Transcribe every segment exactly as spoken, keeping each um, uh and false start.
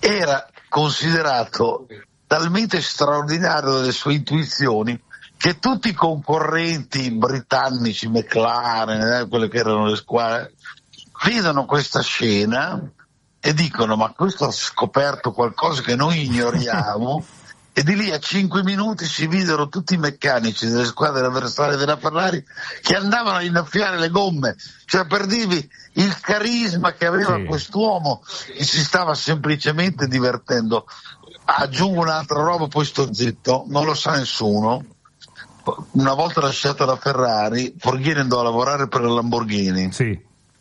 era considerato talmente straordinario delle sue intuizioni che tutti i concorrenti britannici, McLaren, eh, quelle che erano le squadre, vedono questa scena e dicono: ma questo ha scoperto qualcosa che noi ignoriamo. E di lì a cinque minuti si videro tutti i meccanici delle squadre avversarie della Ferrari che andavano a innaffiare le gomme, cioè per dirvi il carisma che aveva sì. quest'uomo, che si stava semplicemente divertendo. Aggiungo un'altra roba, poi sto zitto, non lo sa nessuno. Una volta lasciata la Ferrari, Forghieri andò a lavorare per la Lamborghini. Sì.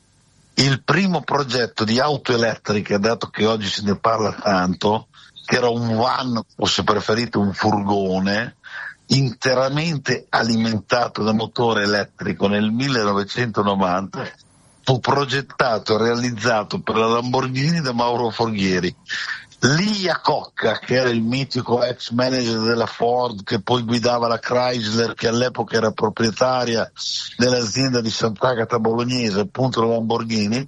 Il primo progetto di auto elettriche, dato che oggi se ne parla tanto, che era un van, o se preferite un furgone, interamente alimentato da motore elettrico nel millenovecentonovanta, fu progettato e realizzato per la Lamborghini da Mauro Forghieri. Lì Iacocca, che era il mitico ex manager della Ford, che poi guidava la Chrysler, che all'epoca era proprietaria dell'azienda di Sant'Agata Bolognese, appunto la Lamborghini,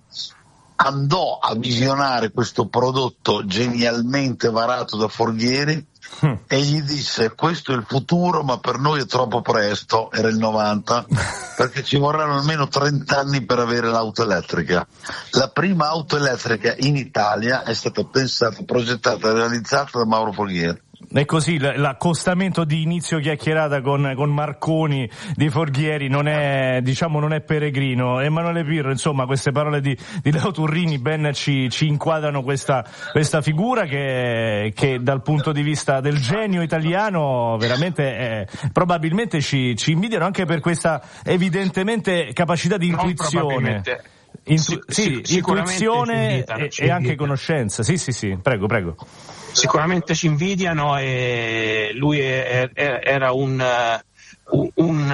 andò a visionare questo prodotto genialmente varato da Forghieri mm. e gli disse: questo è il futuro, ma per noi è troppo presto. Era il novanta, perché ci vorranno almeno trenta anni per avere l'auto elettrica. La prima auto elettrica in Italia è stata pensata, progettata e realizzata da Mauro Forghieri. E così l'accostamento di inizio chiacchierata con, con Marconi di Forghieri non è, diciamo, non è peregrino. Emanuele Pirro, insomma, queste parole di, di Leo Turrini ben ci, ci inquadrano questa, questa figura che, che dal punto di vista del genio italiano veramente eh, probabilmente ci, ci invidiano anche per questa evidentemente capacità di intuizione. Intu- sì, sì, intuizione invitano, e, e anche conoscenza. Sì, sì, sì, prego, prego. Sicuramente ci invidiano, e lui è, è, era un, un,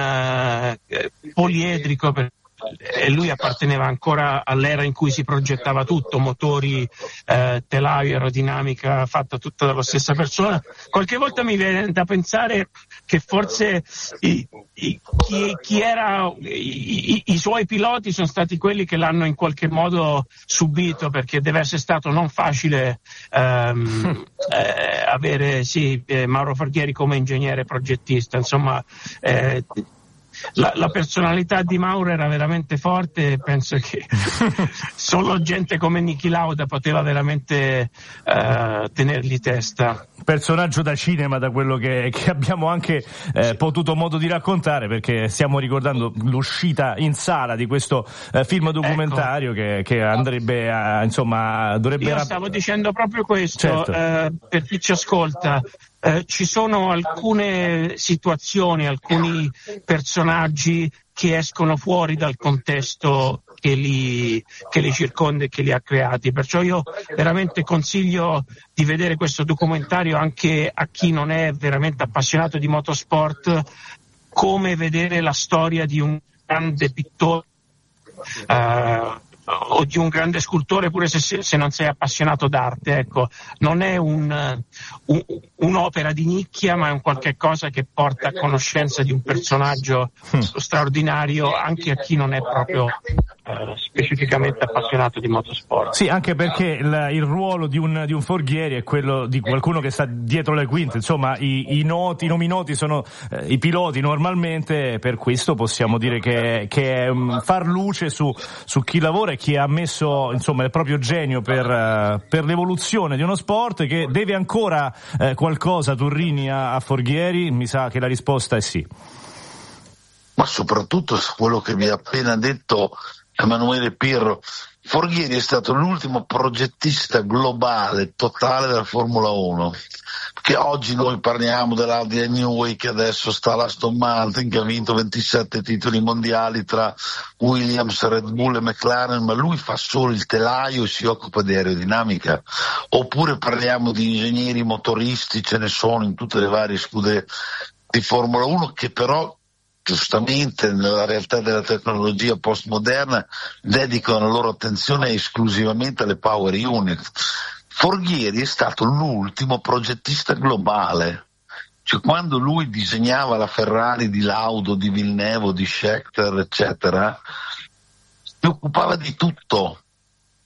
un uh, poliedrico, per, e lui apparteneva ancora all'era in cui si progettava tutto, motori, eh, telaio, aerodinamica fatta tutta dalla stessa persona. Qualche volta mi viene da pensare che forse i, i, chi, chi era i, i, i suoi piloti sono stati quelli che l'hanno in qualche modo subito, perché deve essere stato non facile ehm, eh, avere sì, eh, Mauro Forghieri come ingegnere progettista, insomma. Eh, La, la personalità di Mauro era veramente forte, e penso che solo gente come Niki Lauda poteva veramente uh, tenergli testa. Personaggio da cinema, da quello che, che abbiamo anche eh, potuto modo di raccontare, perché stiamo ricordando l'uscita in sala di questo eh, film documentario, ecco. che, che andrebbe a, insomma, dovrebbe... Io stavo dicendo proprio questo, certo. eh, per chi ci ascolta. Eh, ci sono alcune situazioni, alcuni personaggi che escono fuori dal contesto che li, che li circonda e che li ha creati, perciò io veramente consiglio di vedere questo documentario anche a chi non è veramente appassionato di motorsport, come vedere la storia di un grande pittore eh, o di un grande scultore, pure se, se non sei appassionato d'arte, ecco. Non è un, un, un'opera di nicchia, ma è un qualche cosa che porta a conoscenza di un personaggio mm. straordinario anche a chi non è proprio eh, specificamente appassionato di motorsport. Sì, anche perché il, il ruolo di un, di un Forghieri è quello di qualcuno che sta dietro le quinte, insomma i, i noti, i nomi noti sono eh, i piloti normalmente, per questo possiamo dire che, che è um, far luce su, su chi lavora e chi ha messo, insomma, il proprio genio per, uh, per l'evoluzione di uno sport che deve ancora uh, qualcosa Turrini a, a Forghieri. Mi sa che la risposta è sì. Ma soprattutto su quello che mi ha appena detto Emanuele Pirro, Forghieri è stato l'ultimo progettista globale totale della Formula uno, che oggi noi parliamo dell'Audi Newey, che adesso sta all'Aston Martin, che ha vinto ventisette titoli mondiali tra Williams, Red Bull e McLaren, ma lui fa solo il telaio e si occupa di aerodinamica. Oppure parliamo di ingegneri motoristi, ce ne sono in tutte le varie scuderie di Formula uno, che però giustamente nella realtà della tecnologia postmoderna dedicano la loro attenzione esclusivamente alle power unit. Forghieri è stato l'ultimo progettista globale, cioè quando lui disegnava la Ferrari di Lauda, di Villeneuve, di Scheckter eccetera, si occupava di tutto,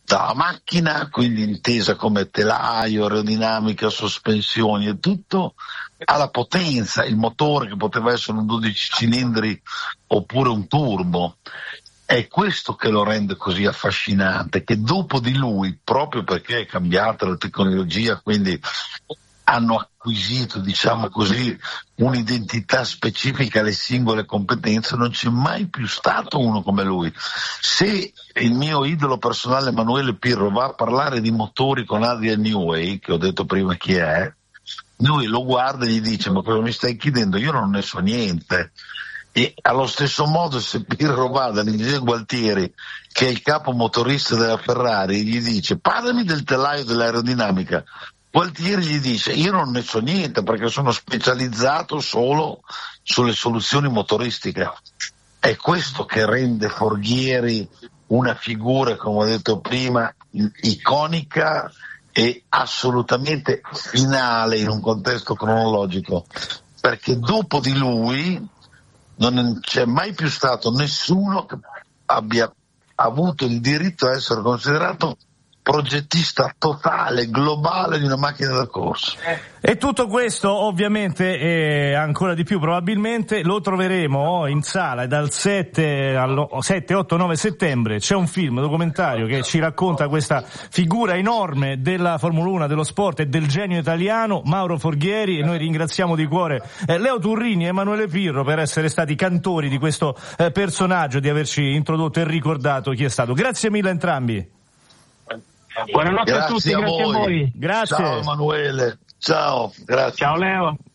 dalla macchina, quindi intesa come telaio, aerodinamica, sospensioni e tutto, alla potenza, il motore che poteva essere un dodici cilindri oppure un turbo. È questo che lo rende così affascinante, che dopo di lui, proprio perché è cambiata la tecnologia, quindi hanno acquisito, diciamo così, un'identità specifica alle singole competenze, non c'è mai più stato uno come lui. Se il mio idolo personale Emanuele Pirro va a parlare di motori con Adrian Newey, che ho detto prima chi è, lui lo guarda e gli dice: ma cosa mi stai chiedendo? Io non ne so niente. E allo stesso modo, se Pirro va dall'ingegnere Gualtieri, che è il capo motorista della Ferrari, gli dice: parlami del telaio dell'aerodinamica, Gualtieri gli dice: io non ne so niente perché sono specializzato solo sulle soluzioni motoristiche. È questo che rende Forghieri una figura, come ho detto prima, iconica e assolutamente finale in un contesto cronologico, perché dopo di lui non c'è mai più stato nessuno che abbia avuto il diritto a essere considerato progettista totale, globale di una macchina da corsa. E tutto questo ovviamente e ancora di più probabilmente lo troveremo in sala, e dal sette al sette, otto, nove settembre c'è un film documentario che ci racconta questa figura enorme della Formula uno, dello sport e del genio italiano, Mauro Forghieri, e noi ringraziamo di cuore eh, Leo Turrini e Emanuele Pirro per essere stati cantori di questo eh, personaggio, di averci introdotto e ricordato chi è stato. Grazie mille a entrambi. Buonanotte Grazie a tutti, a grazie voi. a voi. Grazie. Ciao Emanuele, ciao, grazie. Ciao Leo.